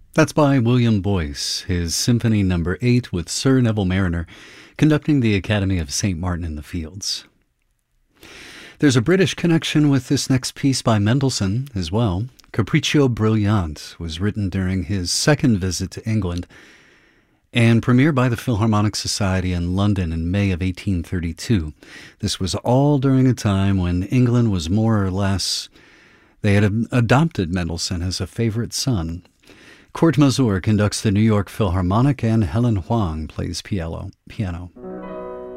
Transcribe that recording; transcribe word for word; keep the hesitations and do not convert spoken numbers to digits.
That's by William Boyce, his Symphony Number eight with Sir Neville Marriner conducting the Academy of Saint Martin in the Fields. There's a British connection with this next piece by Mendelssohn as well. Capriccio Brilliant was written during his second visit to England and premiered by the Philharmonic Society in London in May of eighteen thirty-two. This was all during a time when England was more or less, they had adopted Mendelssohn as a favorite son. Kurt Masur conducts the New York Philharmonic and Helen Huang plays piano. piano.